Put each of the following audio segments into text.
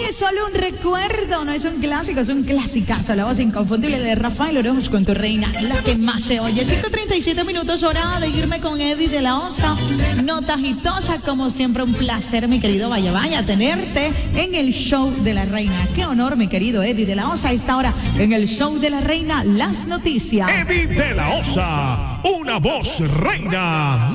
es solo un recuerdo, no es un clásico, es un clasicazo. La voz inconfundible de Rafael Orozco con tu reina, la que más se oye. 137 minutos, hora de irme con Eddie de la Osa. Nota agitosa, como siempre, un placer, mi querido Vaya, tenerte en el show de la reina. Qué honor, mi querido Eddie de la Osa, a esta hora en el show de la reina, las noticias. Eddie de la Osa, una voz reina,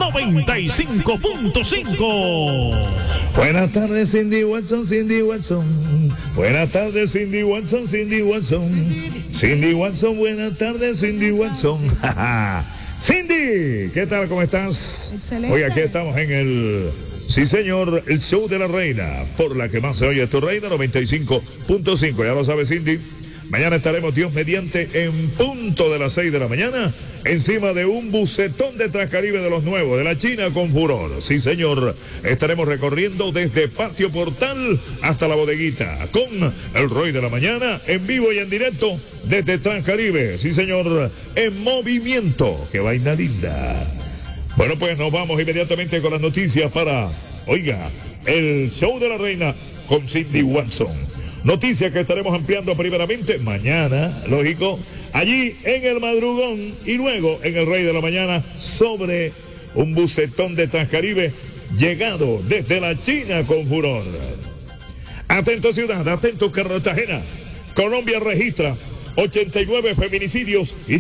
95.5. Buenas tardes, Cindy Watson, Cindy Watson. Buenas tardes, Cindy Watson, Cindy Watson. Cindy Watson, buenas tardes, Cindy Watson. Cindy, ¿qué tal? ¿Cómo estás? Excelente. Hoy aquí estamos en el... Sí, señor, el show de la reina, por la que más se oye tu reina, 95.5. Ya lo sabes, Cindy. Mañana estaremos, Dios mediante, en punto de las 6 de la mañana, encima de un bucetón de Transcaribe de los nuevos, de la China con furor. Sí, señor, estaremos recorriendo desde Patio Portal hasta la bodeguita, con el Roy de la Mañana, en vivo y en directo, desde Transcaribe. Sí, señor, en movimiento. ¡Qué vaina linda! Bueno, pues nos vamos inmediatamente con las noticias para, oiga, el show de la reina con Cindy Watson. Noticias que estaremos ampliando primeramente mañana, lógico, allí en el madrugón y luego en el Rey de la Mañana sobre un bucetón de Transcaribe llegado desde la China con furor. Atento ciudad, atento Cartagena. Colombia registra 89 feminicidios y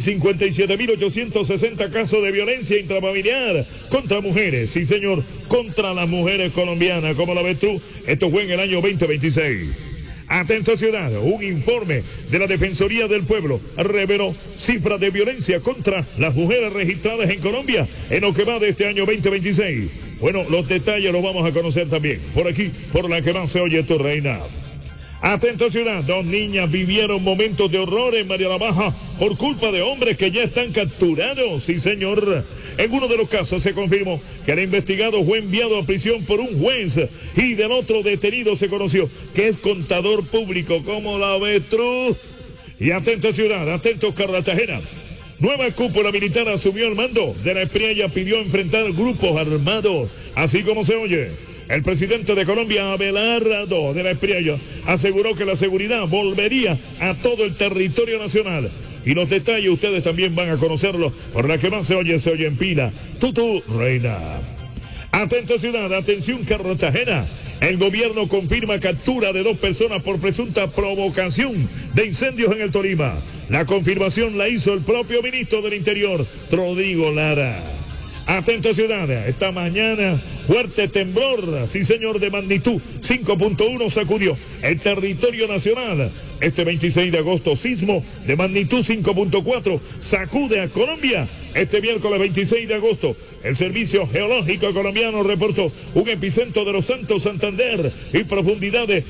57.860 casos de violencia intrafamiliar contra mujeres. Sí, señor, contra las mujeres colombianas. ¿Cómo la ves tú? Esto fue en el año 2026. Atento ciudad, un informe de la Defensoría del Pueblo reveló cifras de violencia contra las mujeres registradas en Colombia en lo que va de este año 2026. Bueno, los detalles los vamos a conocer también por aquí, por la que más se oye tu reina. Atento ciudad, 2 niñas vivieron momentos de horror en María la Baja por culpa de hombres que ya están capturados. Sí, señor. En uno de los casos se confirmó que el investigado fue enviado a prisión por un juez y del otro detenido se conoció que es contador público. ¿Cómo la ves tú? Y atento ciudad, atento Cartagena. Nueva cúpula militar asumió el mando de la Espriella, pidió enfrentar grupos armados, así como se oye. El presidente de Colombia, Abelardo de la Espriella, aseguró que la seguridad volvería a todo el territorio nacional. Y los detalles ustedes también van a conocerlos, por la que más se oye en pila. Tutu reina. Atento ciudad, atención Cartagena. El gobierno confirma captura de 2 personas por presunta provocación de incendios en el Tolima. La confirmación la hizo el propio ministro del Interior, Rodrigo Lara. Atento ciudad, esta mañana fuerte temblor, sí señor, de magnitud 5.1 sacudió el territorio nacional. Este 26 de agosto, sismo de magnitud 5.4 sacude a Colombia. Este miércoles 26 de agosto, el Servicio Geológico Colombiano reportó un epicentro de Los Santos, Santander, y profundidad de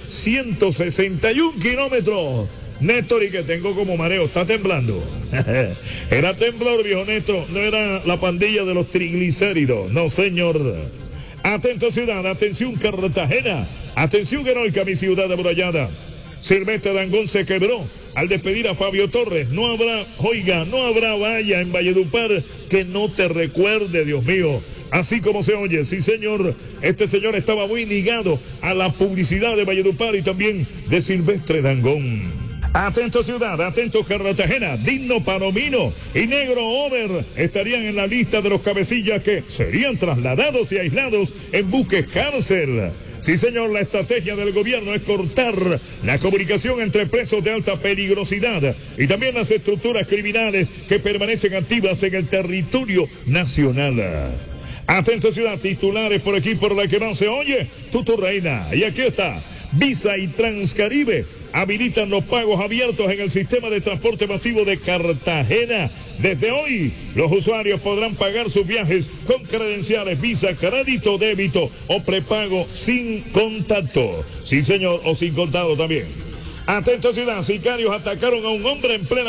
161 kilómetros. Néstor, y que tengo como mareo, está temblando. Era temblor, viejo Néstor, no era la pandilla de los triglicéridos, no señor. Atento ciudad, atención Cartagena, atención heroica mi ciudad amurallada. Silvestre Dangond se quebró al despedir a Fabio Torres. No habrá, oiga, no habrá valla en Valledupar que no te recuerde, Dios mío. Así como se oye, sí señor, este señor estaba muy ligado a la publicidad de Valledupar y también de Silvestre Dangond. Atento ciudad, atento Cartagena, Digno Palomino y Negro Over estarían en la lista de los cabecillas que serían trasladados y aislados en buques cárcel. Sí señor, la estrategia del gobierno es cortar la comunicación entre presos de alta peligrosidad y también las estructuras criminales que permanecen activas en el territorio nacional. Atento ciudad, titulares por aquí por la que más se oye, Tutu reina. Y aquí está, Visa y Transcaribe habilitan los pagos abiertos en el sistema de transporte masivo de Cartagena. Desde hoy, los usuarios podrán pagar sus viajes con credenciales Visa, crédito, débito o prepago sin contacto. Sí, señor, o sin contado también. Atento ciudad, sicarios atacaron a un hombre en plena